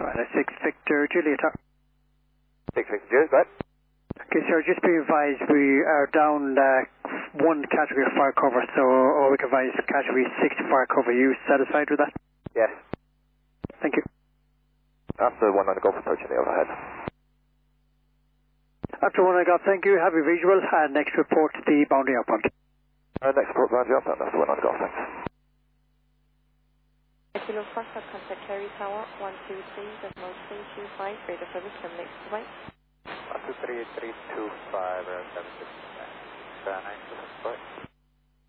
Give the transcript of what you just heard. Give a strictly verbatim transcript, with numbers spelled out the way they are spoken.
Right, six Victor Juliet. six Victor Juliet, right? Okay, sir, just be advised we are down uh, one category of fire cover, so or we can advise category six fire cover. Are you satisfied with that? Yes. Thank you. After one on the Golf approaching the overhead. After one I got, thank you, happy visual, and next report the boundary outbound. Uh, next report boundary outbound, that's the one on the Golf, thanks. Kilo Foxtrot, contact Cherry Tower, one two three, decimal three two five, radar service terminates, bye. one two three three two five, seven six nine, nine,